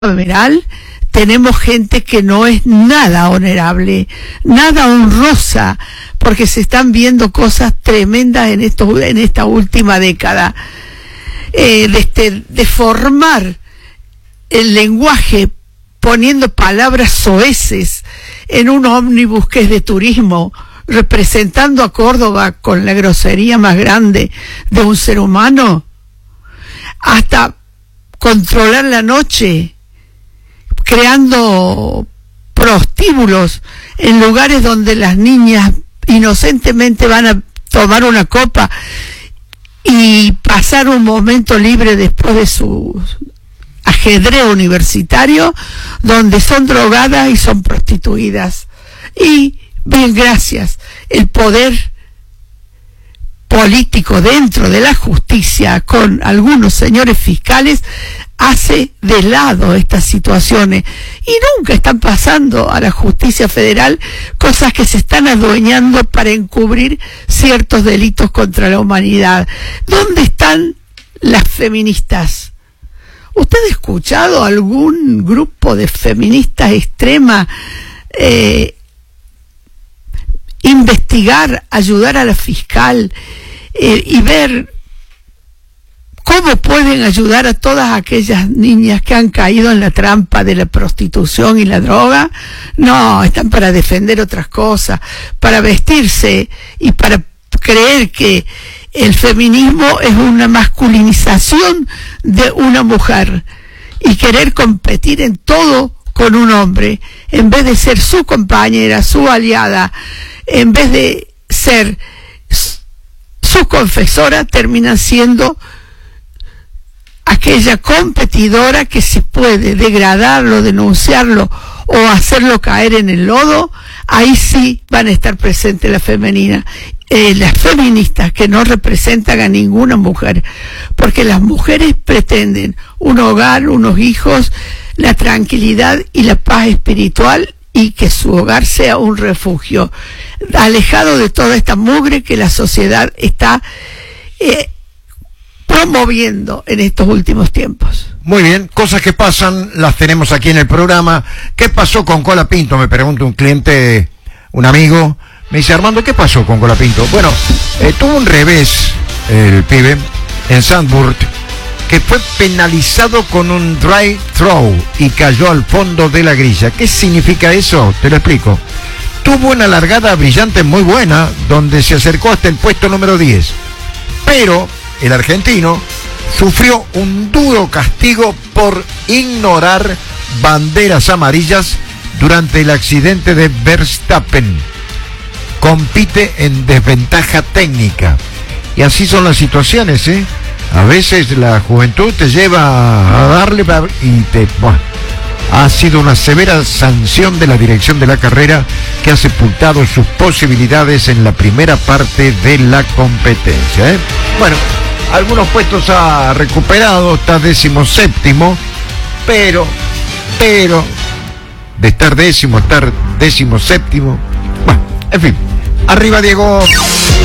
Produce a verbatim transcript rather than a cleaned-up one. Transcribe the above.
Cameral tenemos gente que no es nada honorable, nada honrosa, porque se están viendo cosas tremendas en esto, en esta última década, eh, de este, deformar el lenguaje poniendo palabras soeces en un ómnibus que es de turismo, representando a Córdoba con la grosería más grande de un ser humano, hasta controlar la noche, creando prostíbulos en lugares donde las niñas inocentemente van a tomar una copa y pasar un momento libre después de su ajedrez universitario, donde son drogadas y son prostituidas. Y bien, gracias, el poder político dentro de la justicia, con algunos señores fiscales, hace de lado estas situaciones y nunca están pasando a la justicia federal cosas que se están adueñando para encubrir ciertos delitos contra la humanidad. ¿Dónde están las feministas? ¿Usted ha escuchado algún grupo de feministas extremas eh, investigar, ayudar a la fiscal eh, y ver cómo pueden ayudar a todas aquellas niñas que han caído en la trampa de la prostitución y la droga? No, están para defender otras cosas, para vestirse y para creer que el feminismo es una masculinización de una mujer y querer competir en todo con un hombre, en vez de ser su compañera, su aliada, en vez de ser su confesora, terminan siendo aquella competidora que si puede degradarlo, denunciarlo o hacerlo caer en el lodo, ahí sí van a estar presentes las femeninas, eh, las feministas que no representan a ninguna mujer, porque las mujeres pretenden un hogar, unos hijos, la tranquilidad y la paz espiritual, y que su hogar sea un refugio, alejado de toda esta mugre que la sociedad está eh, promoviendo en estos últimos tiempos. Muy bien, cosas que pasan, las tenemos aquí en el programa. ¿Qué pasó con Colapinto? Me pregunta un cliente, un amigo, me dice: Armando, ¿qué pasó con Colapinto? Bueno, eh, tuvo un revés el pibe en Sandburg, que fue penalizado con un drive throw y cayó al fondo de la grilla. ¿Qué significa eso? Te lo explico. Tuvo una largada brillante muy buena, donde se acercó hasta el puesto número diez, pero el argentino sufrió un duro castigo por ignorar banderas amarillas durante el accidente de Verstappen. Compite en desventaja técnica. Y así son las situaciones, ¿eh? A veces la juventud te lleva a darle y te... Bueno, ha sido una severa sanción de la dirección de la carrera que ha sepultado sus posibilidades en la primera parte de la competencia, ¿eh? Bueno, algunos puestos ha recuperado, está décimo séptimo, pero, pero, de estar décimo, estar décimo séptimo, bueno, en fin, arriba Diego.